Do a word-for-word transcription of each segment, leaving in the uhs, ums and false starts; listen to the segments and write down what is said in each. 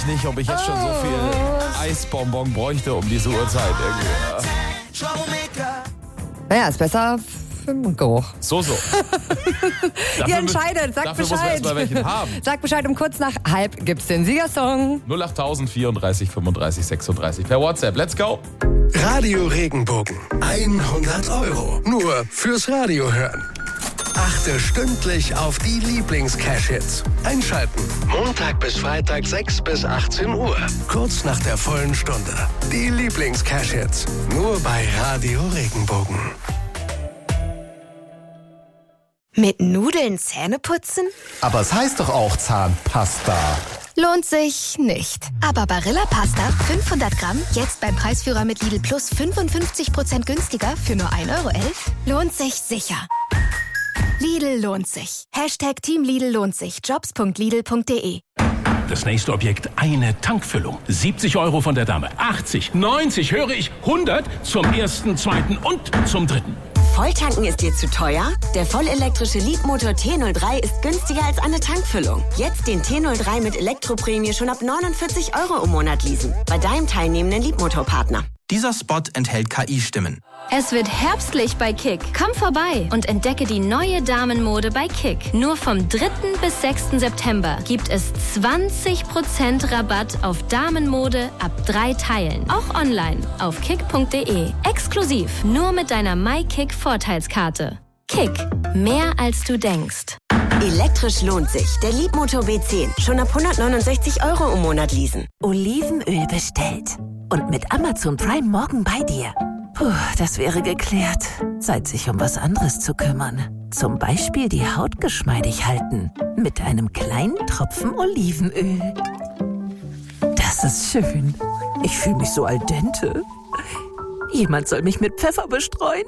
Nicht, ob ich jetzt schon so viel Eisbonbon bräuchte um diese Uhrzeit. Irgendwie. Naja, ist besser für den Geruch. So, so. Ihr entscheidet, sagt dafür Bescheid. Muss man erst mal welchen haben. Sagt Bescheid, um kurz nach halb gibt's den Siegersong. null acht null null vierunddreißig fünfunddreißig sechsunddreißig per WhatsApp. Let's go. Radio Regenbogen. hundert Euro. Nur fürs Radio hören. Achte stündlich auf die Lieblings-Cash-Hits. Einschalten. Montag bis Freitag sechs bis achtzehn Uhr. Kurz nach der vollen Stunde. Die Lieblings-Cash-Hits. Nur bei Radio Regenbogen. Mit Nudeln Zähne putzen? Aber es heißt doch auch Zahnpasta. Lohnt sich nicht. Aber Barilla Pasta fünfhundert Gramm, jetzt beim Preisführer mit Lidl Plus fünfundfünfzig Prozent günstiger für nur ein Euro elf, lohnt sich sicher. Lidl lohnt sich. Hashtag Team Lidl lohnt sich. Jobs punkt lidl punkt de. Das nächste Objekt, eine Tankfüllung. siebzig Euro von der Dame. achtzig, neunzig, höre ich, hundert zum ersten, zweiten und zum dritten. Volltanken ist dir zu teuer? Der vollelektrische Leapmotor T null drei ist günstiger als eine Tankfüllung. Jetzt den T null drei mit Elektroprämie schon ab neunundvierzig Euro im Monat leasen. Bei deinem teilnehmenden Leapmotor-Partner. Dieser Spot enthält K I-Stimmen. Es wird herbstlich bei Kick. Komm vorbei und entdecke die neue Damenmode bei Kick. Nur vom dritten bis sechsten September gibt es zwanzig Prozent Rabatt auf Damenmode ab drei Teilen. Auch online auf kick punkt de. Exklusiv nur mit deiner MyKick-Vorteilskarte. Kick. Mehr als du denkst. Elektrisch lohnt sich. Der Leapmotor B zehn. Schon ab hundertneunundsechzig Euro im Monat leasen. Olivenöl bestellt. Und mit Amazon Prime morgen bei dir. Puh, das wäre geklärt. Zeit, sich um was anderes zu kümmern. Zum Beispiel die Haut geschmeidig halten. Mit einem kleinen Tropfen Olivenöl. Das ist schön. Ich fühle mich so al dente. Jemand soll mich mit Pfeffer bestreuen.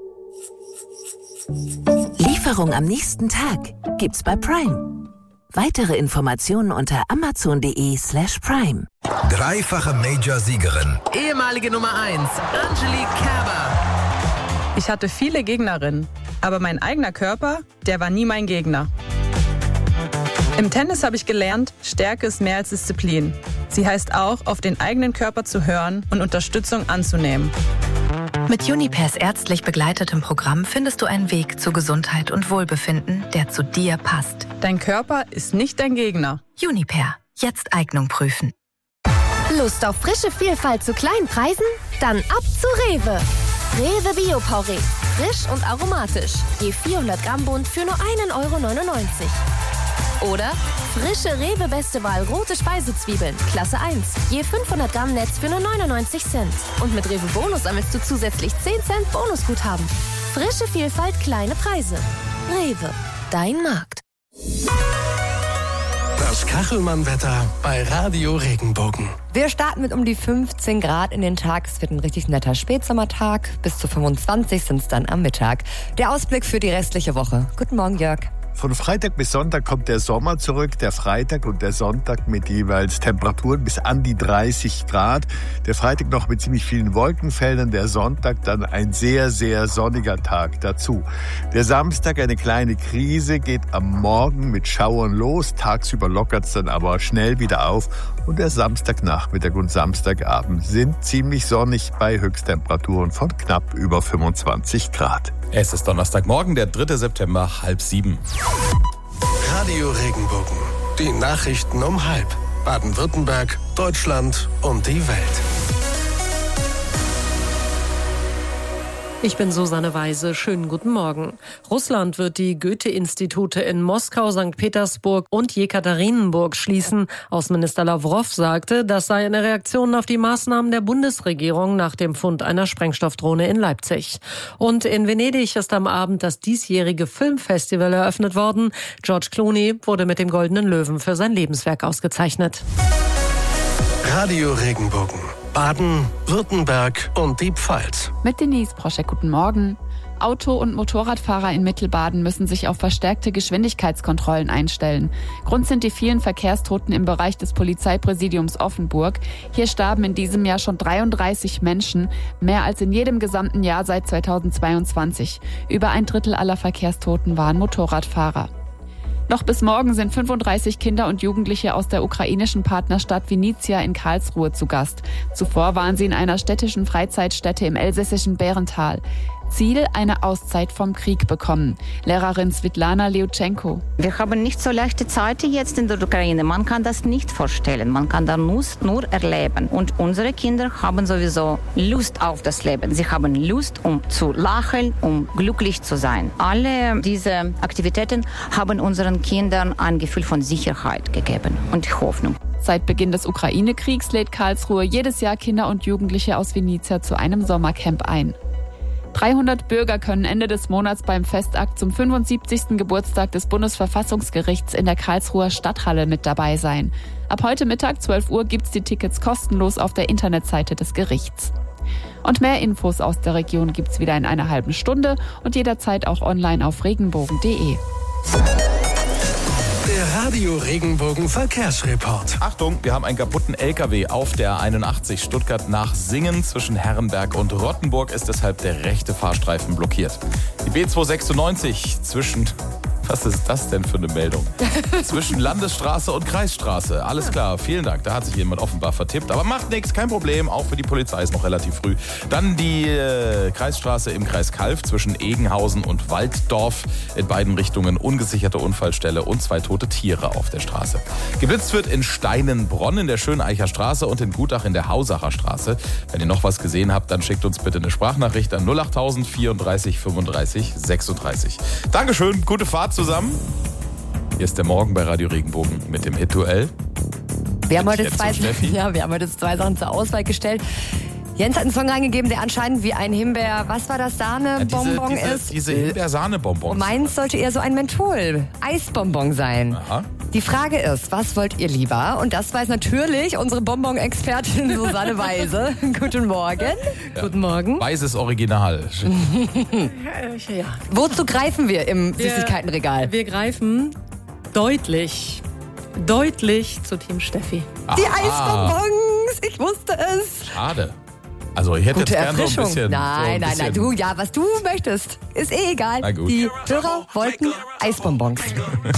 Lieferung am nächsten Tag gibt's bei Prime. Weitere Informationen unter amazon.de slash prime. Dreifache Major-Siegerin. Ehemalige Nummer eins, Angelique Kerber. Ich hatte viele Gegnerinnen, aber mein eigener Körper, der war nie mein Gegner. Im Tennis habe ich gelernt, Stärke ist mehr als Disziplin. Sie heißt auch, auf den eigenen Körper zu hören und Unterstützung anzunehmen. Mit Junipers ärztlich begleitetem Programm findest du einen Weg zu Gesundheit und Wohlbefinden, der zu dir passt. Dein Körper ist nicht dein Gegner. Juniper. Jetzt Eignung prüfen. Lust auf frische Vielfalt zu kleinen Preisen? Dann ab zu Rewe. Rewe Bio-Porree. Frisch und aromatisch. Je vierhundert Gramm Bund für nur ein Euro neunundneunzig. Oder frische Rewe Beste Wahl rote Speisezwiebeln, Klasse eins. Je fünfhundert Gramm Netz für nur neunundneunzig Cent. Und mit Rewe Bonus sammelst du zusätzlich zehn Cent Bonusguthaben. Frische Vielfalt, kleine Preise. Rewe, dein Markt. Das Kachelmann-Wetter bei Radio Regenbogen. Wir starten mit um die fünfzehn Grad in den Tag. Es wird ein richtig netter Spätsommertag. Bis zu fünfundzwanzig sind es dann am Mittag. Der Ausblick für die restliche Woche. Guten Morgen, Jörg. Von Freitag bis Sonntag kommt der Sommer zurück, der Freitag und der Sonntag mit jeweils Temperaturen bis an die dreißig Grad. Der Freitag noch mit ziemlich vielen Wolkenfeldern, der Sonntag dann ein sehr, sehr sonniger Tag dazu. Der Samstag eine kleine Krise, geht am Morgen mit Schauern los, tagsüber lockert es dann aber schnell wieder auf und der Samstagnachmittag und Samstagabend sind ziemlich sonnig bei Höchsttemperaturen von knapp über fünfundzwanzig Grad. Es ist Donnerstagmorgen, der dritte September, halb sieben. Radio Regenbogen. Die Nachrichten um halb. Baden-Württemberg, Deutschland und die Welt. Ich bin Susanne Weise. Schönen guten Morgen. Russland wird die Goethe-Institute in Moskau, Sankt Petersburg und Jekaterinburg schließen. Außenminister Lawrow sagte, das sei eine Reaktion auf die Maßnahmen der Bundesregierung nach dem Fund einer Sprengstoffdrohne in Leipzig. Und in Venedig ist am Abend das diesjährige Filmfestival eröffnet worden. George Clooney wurde mit dem Goldenen Löwen für sein Lebenswerk ausgezeichnet. Radio Regenbogen. Baden, Württemberg und die Pfalz. Mit Denise Proschek, guten Morgen. Auto- und Motorradfahrer in Mittelbaden müssen sich auf verstärkte Geschwindigkeitskontrollen einstellen. Grund sind die vielen Verkehrstoten im Bereich des Polizeipräsidiums Offenburg. Hier starben in diesem Jahr schon dreiunddreißig Menschen, mehr als in jedem gesamten Jahr seit zweitausendzweiundzwanzig. Über ein Drittel aller Verkehrstoten waren Motorradfahrer. Noch bis morgen sind fünfunddreißig Kinder und Jugendliche aus der ukrainischen Partnerstadt Vinnytsia in Karlsruhe zu Gast. Zuvor waren sie in einer städtischen Freizeitstätte im elsässischen Bärental. Ziel, eine Auszeit vom Krieg bekommen. Lehrerin Svetlana Leutschenko. Wir haben nicht so leichte Zeiten jetzt in der Ukraine. Man kann das nicht vorstellen. Man kann da nur, nur erleben. Und unsere Kinder haben sowieso Lust auf das Leben. Sie haben Lust, um zu lachen, um glücklich zu sein. Alle diese Aktivitäten haben unseren Kindern ein Gefühl von Sicherheit gegeben und Hoffnung. Seit Beginn des Ukraine-Kriegs lädt Karlsruhe jedes Jahr Kinder und Jugendliche aus Vinnytsia zu einem Sommercamp ein. dreihundert Bürger können Ende des Monats beim Festakt zum fünfundsiebzigsten Geburtstag des Bundesverfassungsgerichts in der Karlsruher Stadthalle mit dabei sein. Ab heute Mittag zwölf Uhr gibt's die Tickets kostenlos auf der Internetseite des Gerichts. Und mehr Infos aus der Region gibt's wieder in einer halben Stunde und jederzeit auch online auf regenbogen punkt de. Der Radio Regenbogen Verkehrsreport. Achtung, wir haben einen kaputten L K W auf der einundachtzig Stuttgart nach Singen. Zwischen Herrenberg und Rottenburg ist deshalb der rechte Fahrstreifen blockiert. Die B zweihundertsechsundneunzig zwischen... Was ist das denn für eine Meldung? Zwischen Landesstraße und Kreisstraße. Alles klar, vielen Dank. Da hat sich jemand offenbar vertippt. Aber macht nichts, kein Problem. Auch für die Polizei ist noch relativ früh. Dann die äh, Kreisstraße im Kreis Calw zwischen Egenhausen und Walddorf. In beiden Richtungen ungesicherte Unfallstelle und zwei tote Tiere auf der Straße. Geblitzt wird in Steinenbronn in der Schöneicher Straße und in Gutach in der Hausacher Straße. Wenn ihr noch was gesehen habt, dann schickt uns bitte eine Sprachnachricht an null achttausend vierunddreißig fünfunddreißig sechsunddreißig. Dankeschön, gute Fahrt zusammen. Hier ist der Morgen bei Radio Regenbogen mit dem Hit-Duell. Wir haben, heute Jens zwei, und Steffi. ja, wir haben heute zwei Sachen zur Auswahl gestellt. Jens hat einen Song reingegeben, der anscheinend wie ein Himbeer, was war das, Sahne-Bonbon ja, diese, ist. Diese Himbeer-Sahne-Bonbons. Und meins sollte eher so ein Menthol-Eisbonbon sein. Aha. Die Frage ist, was wollt ihr lieber? Und das weiß natürlich unsere Bonbon-Expertin Susanne Weise. Guten Morgen. Ja. Guten Morgen. Weißes Original. ja. Wozu greifen wir im Wir- Süßigkeitenregal? Wir greifen deutlich, deutlich zu Team Steffi. Die Aha. Eisbonbons, ich wusste es. Schade. Also ich hätte Gute jetzt gerne so ein Erfrischung. bisschen... nein, so ein nein, nein, bisschen du, ja, was du möchtest. Ist eh egal. Na gut. Die Hörer wollten Eisbonbons.